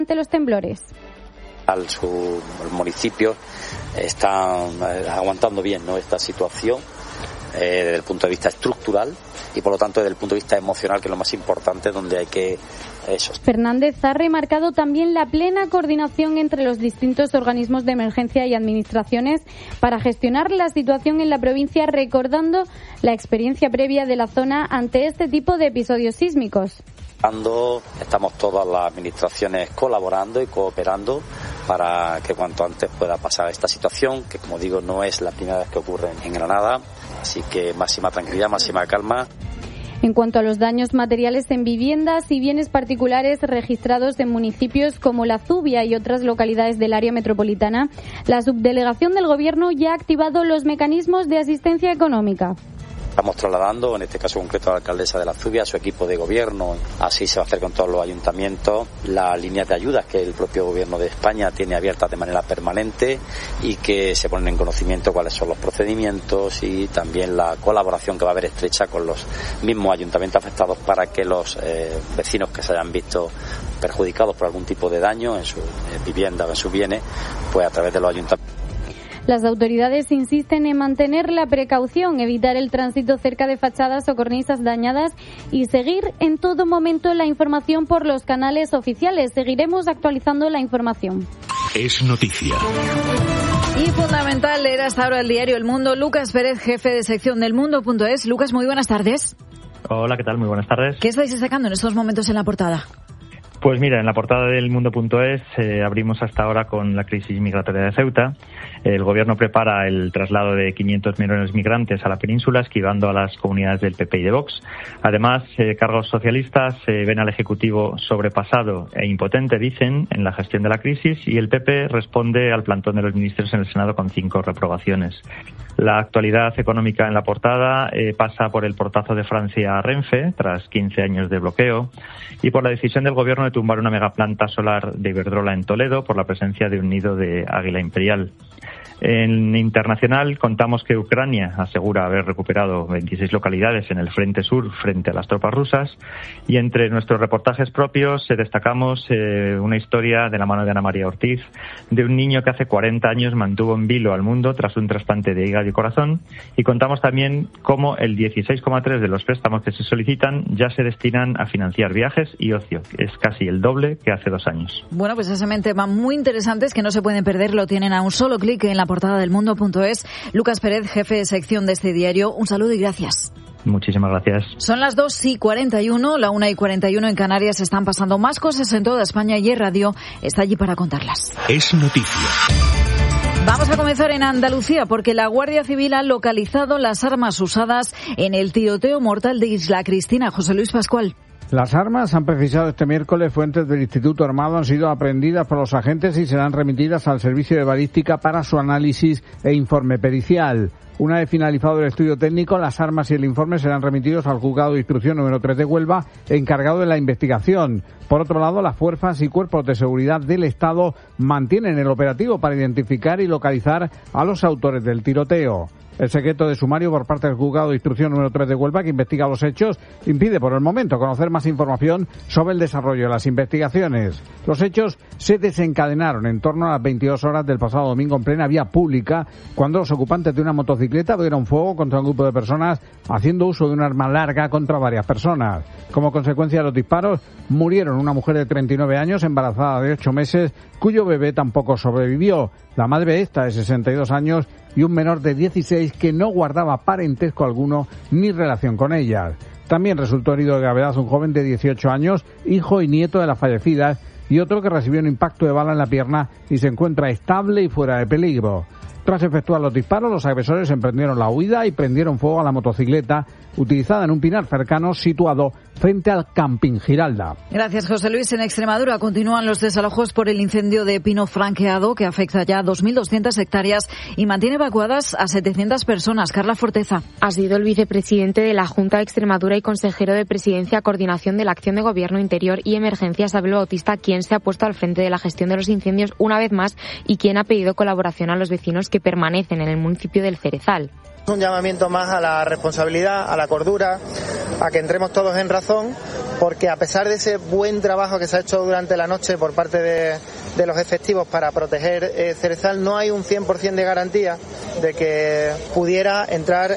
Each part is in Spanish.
ante los temblores. El municipio está aguantando bien, ¿no?, esta situación desde el punto de vista estructural y por lo tanto desde el punto de vista emocional, que es lo más importante, donde hay que Fernández ha remarcado también la plena coordinación entre los distintos organismos de emergencia y administraciones para gestionar la situación en la provincia, recordando la experiencia previa de la zona ante este tipo de episodios sísmicos. Estamos todas las administraciones colaborando y cooperando para que cuanto antes pueda pasar esta situación, que como digo no es la primera vez que ocurre en Granada, así que máxima tranquilidad, máxima calma. En cuanto a los daños materiales en viviendas y bienes particulares registrados en municipios como La Zubia y otras localidades del área metropolitana, la subdelegación del Gobierno ya ha activado los mecanismos de asistencia económica. Estamos trasladando, en este caso concreto a la alcaldesa de La Zubia, a su equipo de gobierno. Así se va a hacer con todos los ayuntamientos las líneas de ayudas que el propio gobierno de España tiene abiertas de manera permanente y que se ponen en conocimiento cuáles son los procedimientos y también la colaboración que va a haber estrecha con los mismos ayuntamientos afectados para que los vecinos que se hayan visto perjudicados por algún tipo de daño en su vivienda o en sus bienes, pues a través de los ayuntamientos. Las autoridades insisten en mantener la precaución, evitar el tránsito cerca de fachadas o cornisas dañadas y seguir en todo momento la información por los canales oficiales. Seguiremos actualizando la información. Es noticia. Y fundamental leer hasta ahora el diario El Mundo. Lucas Pérez, jefe de sección del Mundo.es. Lucas, muy buenas tardes. Hola, ¿qué tal? Muy buenas tardes. ¿Qué estáis destacando en estos momentos en la portada? Pues mira, en la portada del Mundo.es abrimos hasta ahora con la crisis migratoria de Ceuta. El Gobierno prepara el traslado de 500 millones de migrantes a la península, esquivando a las comunidades del PP y de Vox. Además, cargos socialistas ven al Ejecutivo sobrepasado e impotente, dicen, en la gestión de la crisis, y el PP responde al plantón de los ministros en el Senado con 5 reprobaciones. La actualidad económica en la portada pasa por el portazo de Francia a Renfe, tras 15 años de bloqueo, y por la decisión del Gobierno de tumbar una megaplanta solar de Iberdrola en Toledo por la presencia de un nido de águila imperial. En internacional contamos que Ucrania asegura haber recuperado 26 localidades en el frente sur frente a las tropas rusas, y entre nuestros reportajes propios destacamos una historia de la mano de Ana María Ortiz de un niño que hace 40 años mantuvo en vilo al mundo tras un trasplante de hígado y corazón, y contamos también cómo el 16,3% de los préstamos que se solicitan ya se destinan a financiar viajes y ocio. Es casi el doble que hace 2 años. Bueno, pues ese tema muy interesantes que no se pueden perder, lo tienen a un solo clic en la portada del Mundo.es. Lucas Pérez, jefe de sección de este diario, un saludo y gracias. Muchísimas gracias. Son las 2:41, la 1:41 en Canarias. Están pasando más cosas en toda España y Radio está allí para contarlas. Es noticia. Vamos a comenzar en Andalucía porque la Guardia Civil ha localizado las armas usadas en el tiroteo mortal de Isla Cristina. José Luis Pascual. Las armas, han precisado este miércoles fuentes del Instituto Armado, han sido aprehendidas por los agentes y serán remitidas al Servicio de Balística para su análisis e informe pericial. Una vez finalizado el estudio técnico, las armas y el informe serán remitidos al Juzgado de Instrucción número 3 de Huelva, encargado de la investigación. Por otro lado, las fuerzas y cuerpos de seguridad del Estado mantienen el operativo para identificar y localizar a los autores del tiroteo. El secreto de sumario por parte del Juzgado de Instrucción número 3 de Huelva, que investiga los hechos, impide por el momento conocer más información sobre el desarrollo de las investigaciones. Los hechos se desencadenaron en torno a las 22 horas del pasado domingo en plena vía pública, cuando los ocupantes de una motocicleta abrieron fuego contra un grupo de personas haciendo uso de un arma larga contra varias personas. Como consecuencia de los disparos, murieron una mujer de 39 años, embarazada de 8 meses, cuyo bebé tampoco sobrevivió. La madre esta, de 62 años, y un menor de 16 que no guardaba parentesco alguno ni relación con ellas. También resultó herido de gravedad un joven de 18 años, hijo y nieto de las fallecidas, y otro que recibió un impacto de bala en la pierna y se encuentra estable y fuera de peligro. Tras efectuar los disparos, los agresores emprendieron la huida y prendieron fuego a la motocicleta utilizada en un pinar cercano situado frente al Camping Giralda. Gracias, José Luis. En Extremadura continúan los desalojos por el incendio de pino franqueado que afecta ya a 2.200 hectáreas y mantiene evacuadas a 700 personas. Carla Forteza. Ha sido el vicepresidente de la Junta de Extremadura y consejero de Presidencia, Coordinación de la Acción de Gobierno, Interior y Emergencias, Abel Bautista, quien se ha puesto al frente de la gestión de los incendios una vez más y quien ha pedido colaboración a los vecinos que permanecen en el municipio del Cerezal. Un llamamiento más a la responsabilidad, a la cordura, a que entremos todos en razón, porque a pesar de ese buen trabajo que se ha hecho durante la noche por parte de los efectivos para proteger Cerezal, no hay un 100% de garantía de que pudiera entrar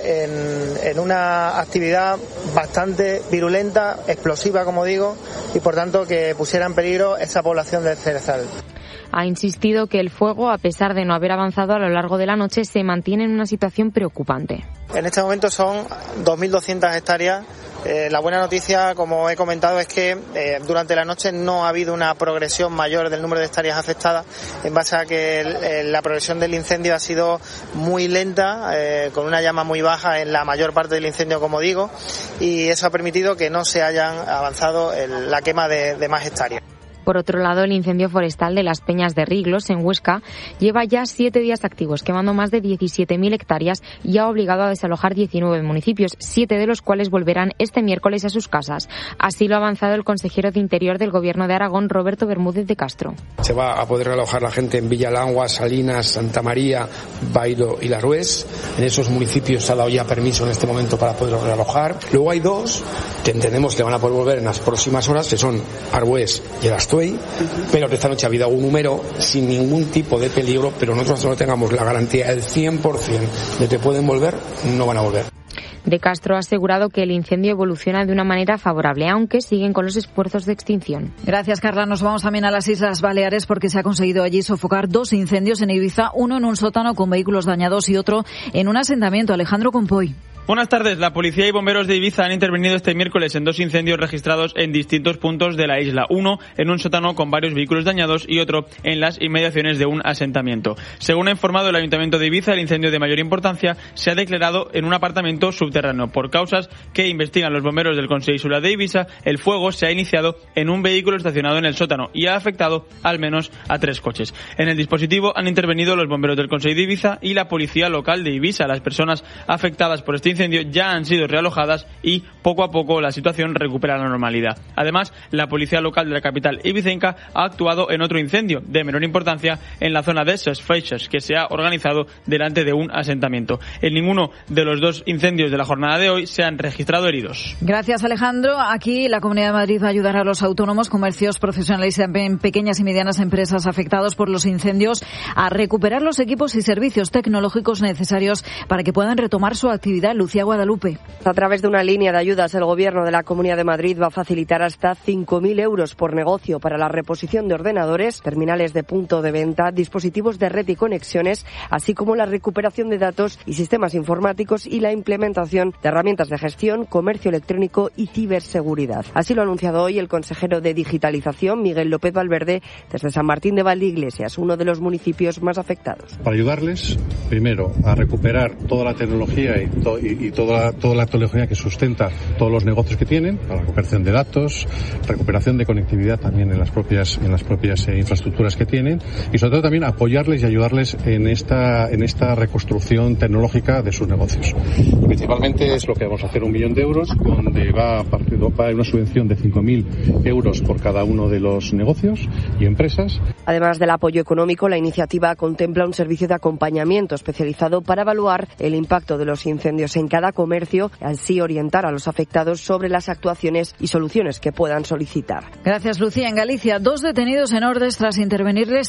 en una actividad bastante virulenta, explosiva, como digo, y por tanto que pusiera en peligro esa población de Cerezal. Ha insistido que el fuego, a pesar de no haber avanzado a lo largo de la noche, se mantiene en una situación preocupante. En este momento son 2.200 hectáreas. La buena noticia, como he comentado, es que durante la noche no ha habido una progresión mayor del número de hectáreas afectadas, en base a que la progresión del incendio ha sido muy lenta, con una llama muy baja en la mayor parte del incendio, como digo, y eso ha permitido que no se hayan avanzado la quema de más hectáreas. Por otro lado, el incendio forestal de las Peñas de Riglos, en Huesca, lleva ya 7 días activos, quemando más de 17.000 hectáreas y ha obligado a desalojar 19 municipios, 7 de los cuales volverán este miércoles a sus casas. Así lo ha avanzado el consejero de Interior del Gobierno de Aragón, Roberto Bermúdez de Castro. Se va a poder realojar la gente en Villalangua, Salinas, Santa María, Bairo y Larués. En esos municipios se ha dado ya permiso en este momento para poder realojar. Luego hay 2 que entendemos que van a poder volver en las próximas horas, que son Arbués y el Astuey, pero que esta noche ha habido un número sin ningún tipo de peligro, pero nosotros no tengamos la garantía del 100% de que pueden volver, no van a volver. De Castro ha asegurado que el incendio evoluciona de una manera favorable, aunque siguen con los esfuerzos de extinción. Gracias, Carla. Nos vamos también a las Islas Baleares porque se ha conseguido allí sofocar 2 incendios en Ibiza, uno en un sótano con vehículos dañados y otro en un asentamiento. Alejandro Compoy. Buenas tardes. La policía y bomberos de Ibiza han intervenido este miércoles en 2 incendios registrados en distintos puntos de la isla. Uno en un sótano con varios vehículos dañados y otro en las inmediaciones de un asentamiento. Según ha informado el Ayuntamiento de Ibiza, el incendio de mayor importancia se ha declarado en un apartamento subterráneo. Por causas que investigan los bomberos del Consell Insular de Ibiza, el fuego se ha iniciado en un vehículo estacionado en el sótano y ha afectado al menos a 3 coches. En el dispositivo han intervenido los bomberos del Consell de Ibiza y la policía local de Ibiza. Las personas afectadas por este incendio ya han sido realojadas y poco a poco la situación recupera la normalidad. Además, la policía local de la capital ibicenca ha actuado en otro incendio de menor importancia en la zona de Ses Freixes, que se ha organizado delante de un asentamiento. En ninguno de los 2 incendios de la jornada de hoy se han registrado heridos. Gracias, Alejandro. Aquí la Comunidad de Madrid va a ayudar a los autónomos, comercios, profesionales y también pequeñas y medianas empresas afectados por los incendios a recuperar los equipos y servicios tecnológicos necesarios para que puedan retomar su actividad. Lucía Guadalupe. A través de una línea de ayudas, el Gobierno de la Comunidad de Madrid va a facilitar hasta 5.000 euros por negocio para la reposición de ordenadores, terminales de punto de venta, dispositivos de red y conexiones, así como la recuperación de datos y sistemas informáticos y la implementación de herramientas de gestión, comercio electrónico y ciberseguridad. Así lo ha anunciado hoy el consejero de Digitalización, Miguel López Valverde, desde San Martín de Valdeiglesias, uno de los municipios más afectados. Para ayudarles, primero, a recuperar toda la tecnología y toda la tecnología que sustenta todos los negocios que tienen, la recuperación de datos, recuperación de conectividad también en las propias infraestructuras que tienen, y sobre todo también apoyarles y ayudarles en esta reconstrucción tecnológica de sus negocios. Principalmente es lo que vamos a hacer, 1 millón de euros, donde va a haber una subvención de 5.000 euros por cada uno de los negocios y empresas. Además del apoyo económico, la iniciativa contempla un servicio de acompañamiento especializado para evaluar el impacto de los incendios en cada comercio, así orientar a los afectados sobre las actuaciones y soluciones que puedan solicitar. Gracias, Lucía. En Galicia, 2 detenidos en Ordes tras intervenirles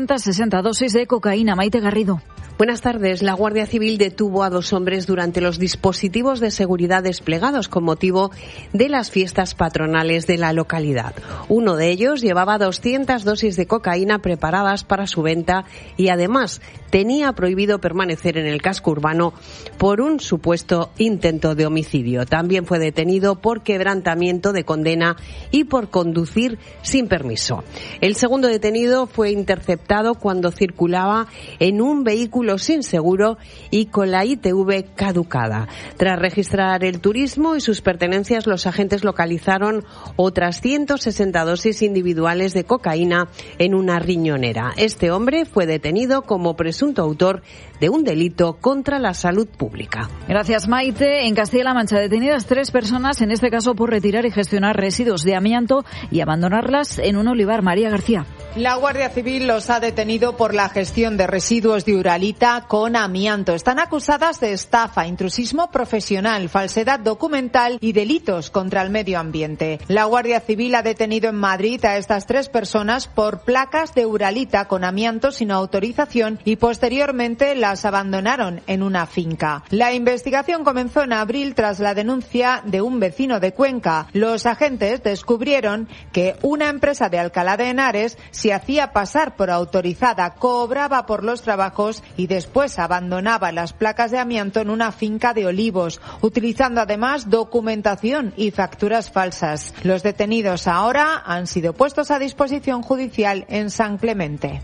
360 dosis de cocaína. Maite Garrido. Buenas tardes. La Guardia Civil detuvo a 2 hombres durante los dispositivos de seguridad desplegados con motivo de las fiestas patronales de la localidad. Uno de ellos llevaba 200 dosis de cocaína preparadas para su venta y además tenía prohibido permanecer en el casco urbano por un supuesto intento de homicidio. También fue detenido por quebrantamiento de condena y por conducir sin permiso. El segundo detenido fue interceptado cuando circulaba en un vehículo sin seguro y con la ITV caducada. Tras registrar el turismo y sus pertenencias, los agentes localizaron otras 160 dosis individuales de cocaína en una riñonera. Este hombre fue detenido como presunto autor de un delito contra la salud pública. Gracias. Gracias, Maite. En Castilla-La Mancha, detenidas 3 personas, en este caso por retirar y gestionar residuos de amianto y abandonarlas en un olivar. María García. La Guardia Civil los ha detenido por la gestión de residuos de Uralita con amianto. Están acusadas de estafa, intrusismo profesional, falsedad documental y delitos contra el medio ambiente. La Guardia Civil ha detenido en Madrid a estas 3 personas por placas de Uralita con amianto sin autorización y posteriormente las abandonaron en una finca. La investigación comenzó en abril tras la denuncia de un vecino de Cuenca. Los agentes descubrieron que una empresa de Alcalá de Henares se hacía pasar por autorizada, cobraba por los trabajos y después abandonaba las placas de amianto en una finca de olivos, utilizando además documentación y facturas falsas. Los detenidos ahora han sido puestos a disposición judicial en San Clemente.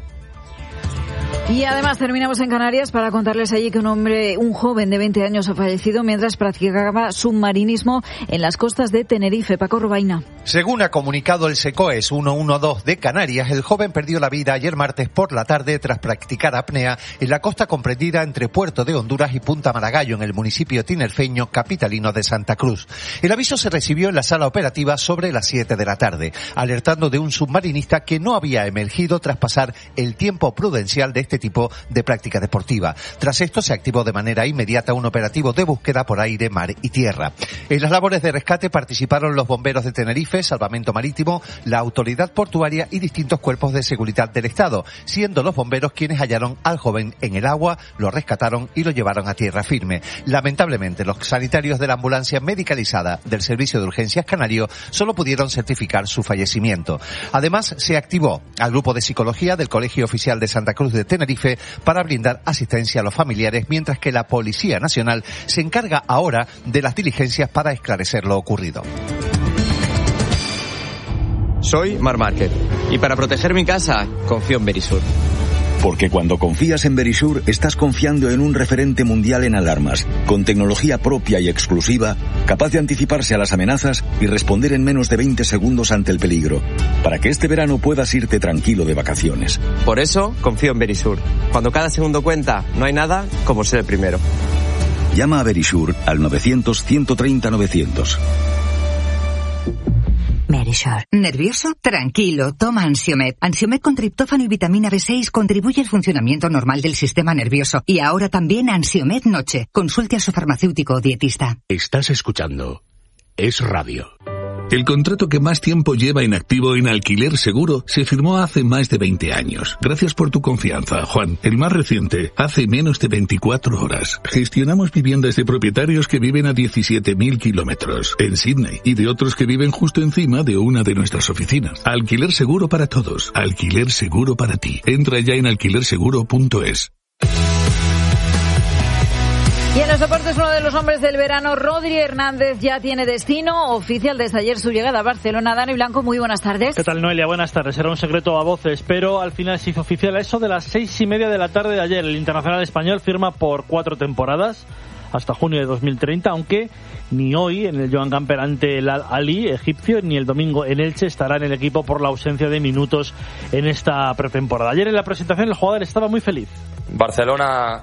Y además terminamos en Canarias para contarles allí que un joven de 20 años ha fallecido mientras practicaba submarinismo en las costas de Tenerife. Paco Robaina. Según ha comunicado el SECOES 112 de Canarias, el joven perdió la vida ayer martes por la tarde tras practicar apnea en la costa comprendida entre Puerto de Honduras y Punta Maragallo, en el municipio tinerfeño capitalino de Santa Cruz. El aviso se recibió en la sala operativa sobre las 7 de la tarde, alertando de un submarinista que no había emergido tras pasar el tiempo prudencial de este tipo de práctica deportiva. Tras esto se activó de manera inmediata un operativo de búsqueda por aire, mar y tierra. En las labores de rescate participaron los bomberos de Tenerife, Salvamento Marítimo, la autoridad portuaria y distintos cuerpos de seguridad del Estado, siendo los bomberos quienes hallaron al joven en el agua, lo rescataron y lo llevaron a tierra firme. Lamentablemente, los sanitarios de la ambulancia medicalizada del Servicio de Urgencias Canario solo pudieron certificar su fallecimiento. Además, se activó al grupo de psicología del Colegio Oficial de Santa Cruz de Tenerife para brindar asistencia a los familiares, mientras que la Policía Nacional se encarga ahora de las diligencias para esclarecer lo ocurrido. Soy Marc Márquez y para proteger mi casa confío en Verisur. Porque cuando confías en Verisur, estás confiando en un referente mundial en alarmas, con tecnología propia y exclusiva, capaz de anticiparse a las amenazas y responder en menos de 20 segundos ante el peligro, para que este verano puedas irte tranquilo de vacaciones. Por eso, confío en Verisur. Cuando cada segundo cuenta, no hay nada como ser el primero. Llama a Verisur al 900-130-900. Verisur. ¿Nervioso? Tranquilo, toma Ansiomed. Ansiomed con triptófano y vitamina B6 contribuye al funcionamiento normal del sistema nervioso. Y ahora también Ansiomed Noche. Consulte a su farmacéutico o dietista. Estás escuchando Es Radio. El contrato que más tiempo lleva inactivo en Alquiler Seguro se firmó hace más de 20 años. Gracias por tu confianza, Juan. El más reciente, hace menos de 24 horas. Gestionamos viviendas de propietarios que viven a 17.000 kilómetros en Sydney y de otros que viven justo encima de una de nuestras oficinas. Alquiler Seguro para todos. Alquiler Seguro para ti. Entra ya en alquilerseguro.es. Y en los deportes, uno de los hombres del verano, Rodri Hernández, ya tiene destino oficial desde ayer su llegada a Barcelona. Dani Blanco, muy buenas tardes. ¿Qué tal, Noelia? Buenas tardes. Era un secreto a voces, pero al final se hizo oficial a eso de las 6:30 de la tarde de ayer. El internacional español firma por 4 temporadas hasta junio de 2030, aunque ni hoy en el Joan Gamper ante el Al-Ahly egipcio, ni el domingo en Elche estará en el equipo por la ausencia de minutos en esta pretemporada. Ayer en la presentación el jugador estaba muy feliz. Barcelona,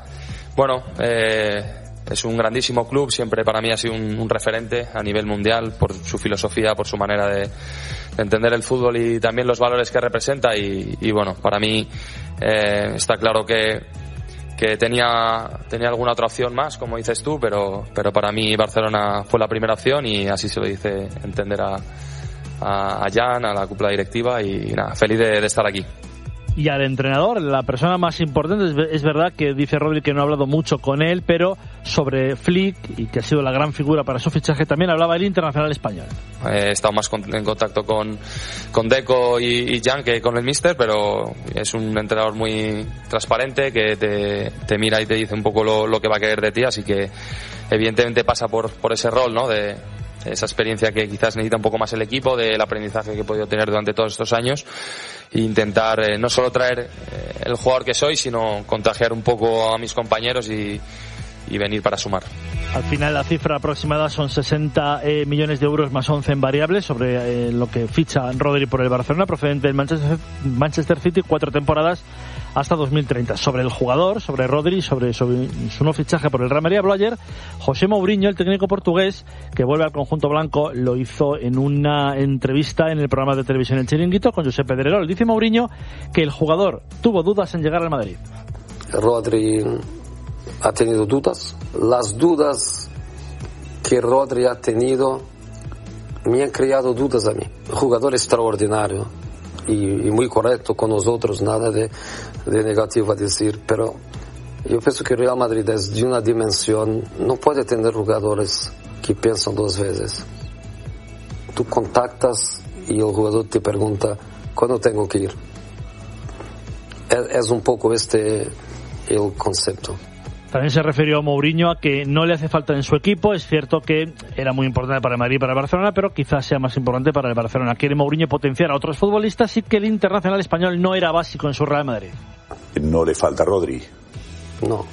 es un grandísimo club, siempre para mí ha sido un referente a nivel mundial por su filosofía, por su manera de entender el fútbol y también los valores que representa y bueno, para mí está claro que tenía alguna otra opción más, como dices tú, pero para mí Barcelona fue la primera opción y así se lo dice entender a Jan, a la cúpula directiva y nada, feliz de estar aquí. Y al entrenador, la persona más importante, es verdad que dice Rodri que no ha hablado mucho con él, pero sobre Flick, y que ha sido la gran figura para su fichaje, también hablaba el internacional español. He estado más en contacto con Deco y Jan que con el míster, pero es un entrenador muy transparente que te mira y te dice un poco lo que va a querer de ti, así que evidentemente pasa por ese rol, ¿no? De esa experiencia que quizás necesita un poco más el equipo, del aprendizaje que he podido tener durante todos estos años e intentar no solo traer el jugador que soy, sino contagiar un poco a mis compañeros y venir para sumar. Al final la cifra aproximada son 60 millones de euros más 11 en variables sobre lo que ficha Rodri por el Barcelona, procedente del Manchester City, 4 temporadas hasta 2030. Sobre el jugador, sobre Rodri, sobre su nuevo fichaje por el Real Madrid, habló ayer José Mourinho, el técnico portugués, que vuelve al conjunto blanco. Lo hizo en una entrevista en el programa de televisión El Chiringuito con Josep Pedrerol. Dice Mourinho que el jugador tuvo dudas en llegar al Madrid. Rodri ha tenido dudas. Las dudas que Rodri ha tenido me han creado dudas a mí. Jugador extraordinario y muy correcto con nosotros, nada de negativo a decir, pero yo pienso que Real Madrid es de una dimensión, no puede tener jugadores que piensan 2 veces. Tú contactas y el jugador te pregunta, ¿cuándo tengo que ir? Es un poco el concepto. También se refirió a Mourinho a que no le hace falta en su equipo. Es cierto que era muy importante para el Madrid y para el Barcelona, pero quizás sea más importante para el Barcelona. Quiere Mourinho potenciar a otros futbolistas y que el internacional español no era básico en su Real Madrid. ¿No le falta Rodri? No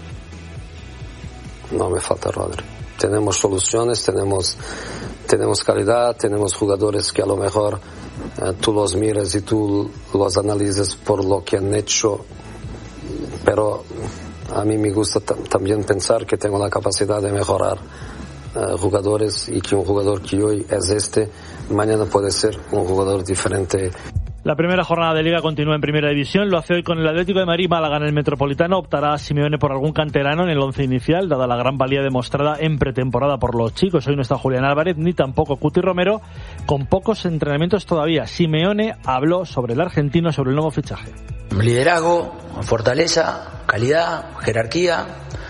me falta Rodri. Tenemos soluciones, tenemos calidad, tenemos jugadores que a lo mejor tú los miras y tú los analizas por lo que han hecho, pero a mí me gusta también pensar que tengo la capacidad de mejorar jugadores y que un jugador que hoy es mañana puede ser un jugador diferente. La primera jornada de Liga continúa en Primera División. Lo hace hoy con el Atlético de Madrid. Málaga en el Metropolitano. Optará Simeone por algún canterano en el 11 inicial, dada la gran valía demostrada en pretemporada por los chicos. Hoy no está Julián Álvarez ni tampoco Cuti Romero, con pocos entrenamientos todavía. Simeone habló sobre el argentino, sobre el nuevo fichaje. Liderazgo, fortaleza, calidad, jerarquía,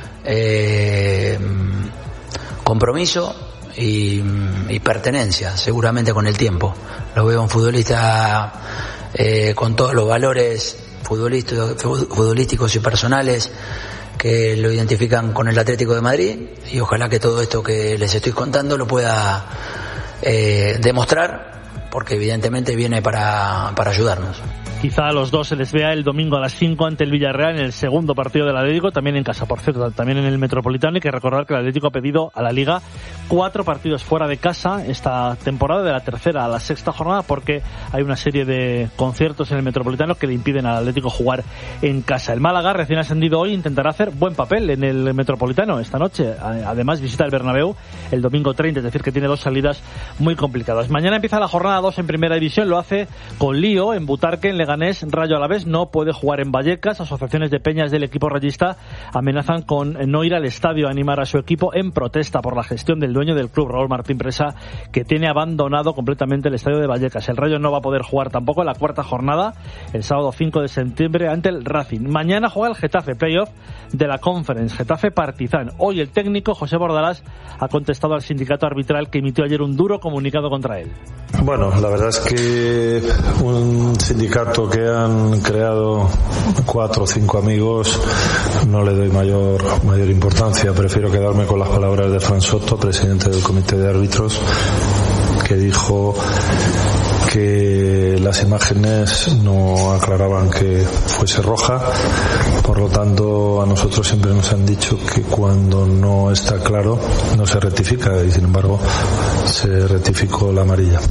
compromiso y pertenencia, seguramente con el tiempo. Lo veo un futbolista con todos los valores futbolísticos y personales que lo identifican con el Atlético de Madrid, y ojalá que todo esto que les estoy contando lo pueda demostrar, porque evidentemente viene para ayudarnos. Quizá a los dos se les vea el domingo a las 5 ante el Villarreal en el segundo partido del Atlético, también en casa, por cierto, también en el Metropolitano. Hay que recordar que el Atlético ha pedido a la Liga 4 partidos fuera de casa esta temporada, de la tercera a la sexta jornada, porque hay una serie de conciertos en el Metropolitano que le impiden al Atlético jugar en casa. El Málaga, recién ascendido hoy, intentará hacer buen papel en el Metropolitano esta noche. Además, visita el Bernabéu el domingo 30, es decir, que tiene 2 salidas muy complicadas. Mañana empieza la jornada 2 en Primera División, lo hace con lío en Butarque, en Leganés. Rayo Alavés no puede jugar en Vallecas. Asociaciones de peñas del equipo rayista amenazan con no ir al estadio a animar a su equipo en protesta por la gestión del dueño del club, Raúl Martín Presa, que tiene abandonado completamente el estadio de Vallecas. El Rayo no va a poder jugar tampoco en la cuarta jornada, el sábado 5 de septiembre, ante el Racing. Mañana juega el Getafe, playoff de la Conference, Getafe Partizan. Hoy el técnico José Bordalás ha contestado al sindicato arbitral que emitió ayer un duro comunicado contra él. Bueno, la verdad es que un sindicato que han creado 4 o 5 amigos no le doy mayor importancia. Prefiero quedarme con las palabras de Fran Soto, presidente del comité de árbitros, que dijo que las imágenes no aclaraban que fuese roja. Por lo tanto, a nosotros siempre nos han dicho que cuando no está claro no se rectifica, y sin embargo se rectificó la amarilla.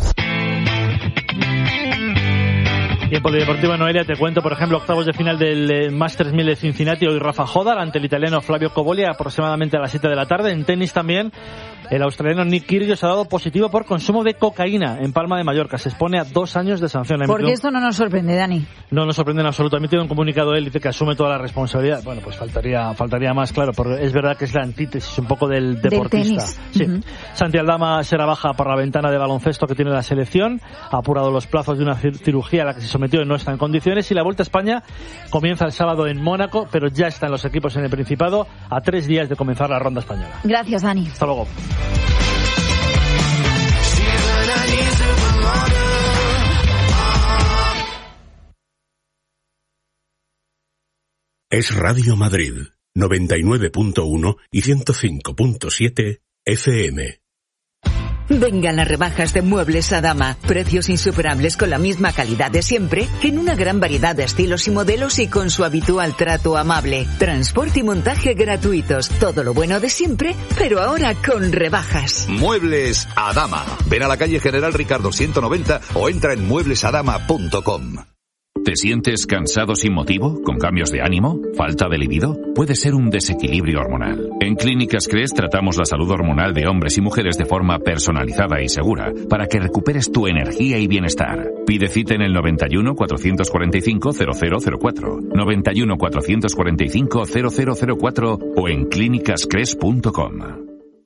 Y en Polideportiva Noelia te cuento, por ejemplo, octavos de final del Masters 1000 de Cincinnati. Hoy Rafa Jodar ante el italiano Flavio Coboli aproximadamente a las 7 de la tarde. En tenis también, el australiano Nick Kyrgios ha dado positivo por consumo de cocaína en Palma de Mallorca. Se expone a 2 años de sanción. Porque esto no nos sorprende, Dani. No nos sorprende en absoluto. Ha emitido un comunicado él, dice que asume toda la responsabilidad. Bueno, pues faltaría más, claro, porque es verdad que es la antítesis un poco del deportista. Sí. Santi Aldama será baja por la ventana de baloncesto que tiene la selección. Ha apurado los plazos de una cirugía a la que se sometió y no está en condiciones. Y la Vuelta a España comienza el sábado en Mónaco, pero ya están los equipos en el Principado a 3 días de comenzar la ronda española. Gracias, Dani. Hasta luego. Es Radio Madrid, 99.1 y 105.7 FM. Vengan las rebajas de Muebles Adama. Precios insuperables con la misma calidad de siempre, en una gran variedad de estilos y modelos y con su habitual trato amable. Transporte y montaje gratuitos. Todo lo bueno de siempre, pero ahora con rebajas. Muebles Adama. Ven a la calle General Ricardo 190 o entra en mueblesadama.com. ¿Te sientes cansado sin motivo? ¿Con cambios de ánimo? ¿Falta de libido? Puede ser un desequilibrio hormonal. En Clínicas Cres tratamos la salud hormonal de hombres y mujeres de forma personalizada y segura para que recuperes tu energía y bienestar. Pide cita en el 91 445 0004, 91 445 0004 o en clínicascres.com.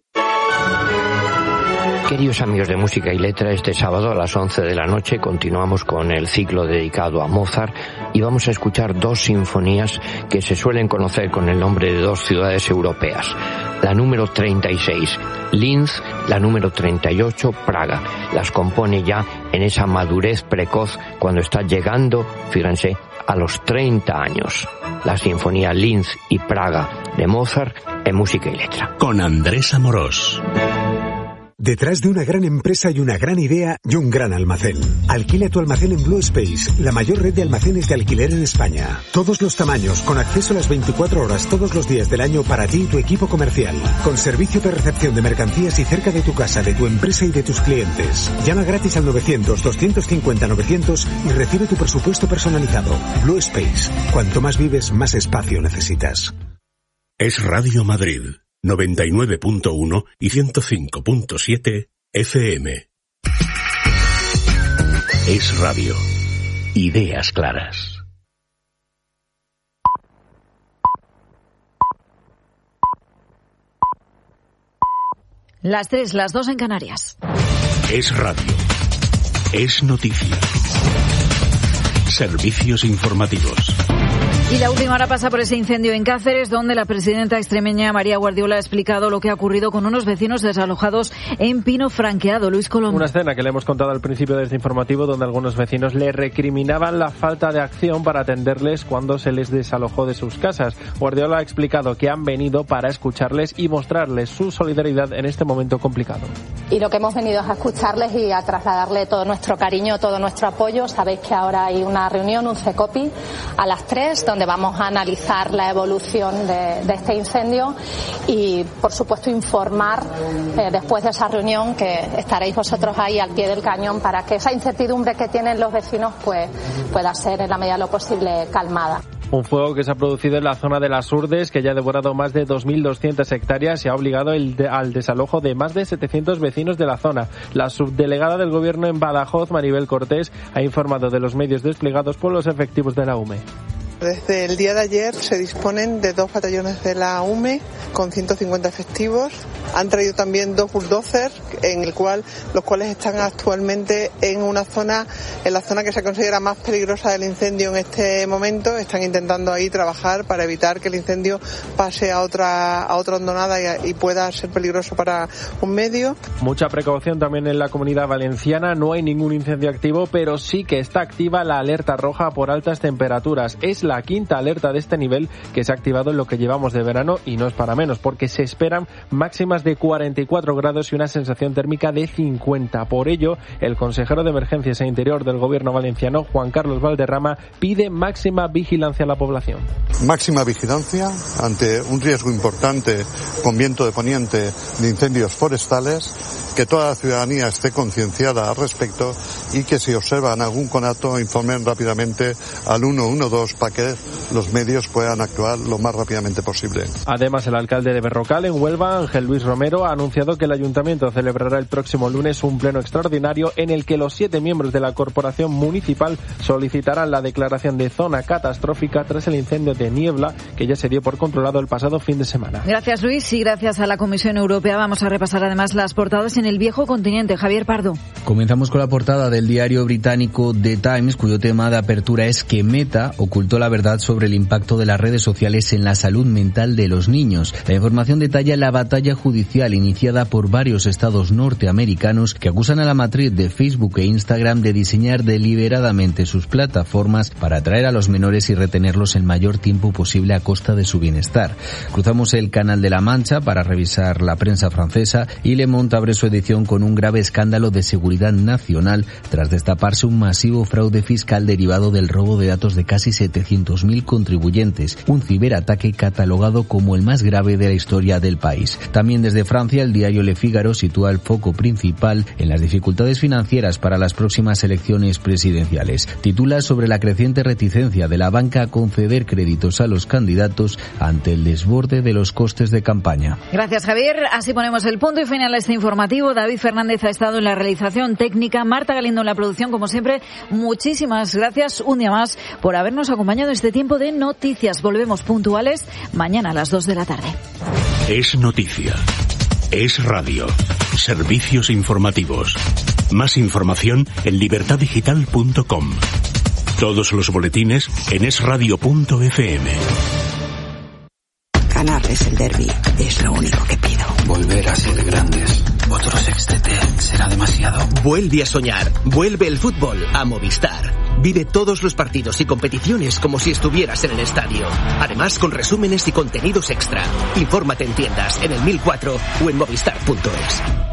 Queridos amigos de Música y Letra, este sábado a las 11 de la noche continuamos con el ciclo dedicado a Mozart y vamos a escuchar dos sinfonías que se suelen conocer con el nombre de dos ciudades europeas. La número 36, Linz, la número 38, Praga. Las compone ya en esa madurez precoz cuando está llegando, fíjense, a los 30 años. La sinfonía Linz y Praga de Mozart en Música y Letra. Con Andrés Amorós. Detrás de una gran empresa hay una gran idea y un gran almacén. Alquila tu almacén en Blue Space, la mayor red de almacenes de alquiler en España. Todos los tamaños, con acceso a las 24 horas todos los días del año para ti y tu equipo comercial. Con servicio de recepción de mercancías y cerca de tu casa, de tu empresa y de tus clientes. Llama gratis al 900-250-900 y recibe tu presupuesto personalizado. Blue Space. Cuanto más vives, más espacio necesitas. Es Radio Madrid. 99.1 y 105.7 FM. Es radio. Ideas claras. Las 3, las 2 en Canarias. Es radio. Es noticia. Servicios informativos. Y la última hora pasa por ese incendio en Cáceres, donde la presidenta extremeña María Guardiola ha explicado lo que ha ocurrido con unos vecinos desalojados en Pino Franqueado. Luis Colón. Una escena que le hemos contado al principio de este informativo, donde algunos vecinos le recriminaban la falta de acción para atenderles cuando se les desalojó de sus casas. Guardiola ha explicado que han venido para escucharles y mostrarles su solidaridad en este momento complicado. Y lo que hemos venido es a escucharles y a trasladarle todo nuestro cariño, todo nuestro apoyo. Sabéis que ahora hay una reunión, un CECOPI, a las 3, donde vamos a analizar la evolución de este incendio y, por supuesto, informar después de esa reunión, que estaréis vosotros ahí al pie del cañón para que esa incertidumbre que tienen los vecinos pues pueda ser en la medida de lo posible calmada. Un fuego que se ha producido en la zona de Las Urdes, que ya ha devorado más de 2.200 hectáreas y ha obligado al desalojo de más de 700 vecinos de la zona. La subdelegada del Gobierno en Badajoz, Maribel Cortés, ha informado de los medios desplegados por los efectivos de la UME. Desde el día de ayer se disponen de 2 batallones de la UME con 150 efectivos. Han traído también 2 bulldozers, los cuales están actualmente en la zona que se considera más peligrosa del incendio en este momento. Están intentando ahí trabajar para evitar que el incendio pase a otra hondonada y pueda ser peligroso para un medio. Mucha precaución también en la Comunidad Valenciana. No hay ningún incendio activo, pero sí que está activa la alerta roja por altas temperaturas. Es la 5ª alerta de este nivel que se ha activado en lo que llevamos de verano, y no es para menos, porque se esperan máximas de 44 grados y una sensación térmica de 50. Por ello, el consejero de Emergencias e Interior del Gobierno valenciano, Juan Carlos Valderrama, pide máxima vigilancia a la población. Máxima vigilancia ante un riesgo importante con viento de poniente de incendios forestales, que toda la ciudadanía esté concienciada al respecto y que si observan algún conato informen rápidamente al 112 para que los medios puedan actuar lo más rápidamente posible. Además, el alcalde de Berrocal, en Huelva, Ángel Luis Romero, ha anunciado que el ayuntamiento celebrará el próximo lunes un pleno extraordinario en el que los 7 miembros de la corporación municipal solicitarán la declaración de zona catastrófica tras el incendio de Niebla, que ya se dio por controlado el pasado fin de semana. Gracias, Luis, y gracias a la Comisión Europea vamos a repasar además las portadas en el viejo continente. Javier Pardo. Comenzamos con la portada del diario británico The Times, cuyo tema de apertura es que Meta ocultó la verdad sobre el impacto de las redes sociales en la salud mental de los niños. La información detalla la batalla judicial iniciada por varios estados norteamericanos que acusan a la matriz de Facebook e Instagram de diseñar deliberadamente sus plataformas para atraer a los menores y retenerlos el mayor tiempo posible a costa de su bienestar. Cruzamos el Canal de la Mancha para revisar la prensa francesa y Le Monde abre su edición con un grave escándalo de seguridad nacional tras destaparse un masivo fraude fiscal derivado del robo de datos de casi 700.000 contribuyentes, un ciberataque catalogado como el más grave de la historia del país. También desde Francia, el diario Le Figaro sitúa el foco principal en las dificultades financieras para las próximas elecciones presidenciales. Titula sobre la creciente reticencia de la banca a conceder créditos a los candidatos ante el desborde de los costes de campaña. Gracias, Javier. Así ponemos el punto y final a este informativo. David Fernández ha estado en la realización técnica, Marta Galindo en la producción, como siempre. Muchísimas gracias un día más por habernos acompañado en este tiempo de noticias. Volvemos puntuales mañana a las 2 de la tarde. Es noticia. Es radio. Servicios informativos. Más información en libertaddigital.com. Todos los boletines en esradio.fm. Ganarles el derbi es lo único que pido. Volver a ser grandes. Otro sextete será demasiado. Vuelve a soñar. Vuelve el fútbol a Movistar. Vive todos los partidos y competiciones como si estuvieras en el estadio. Además, con resúmenes y contenidos extra. Infórmate en tiendas, en el 1004 o en movistar.es.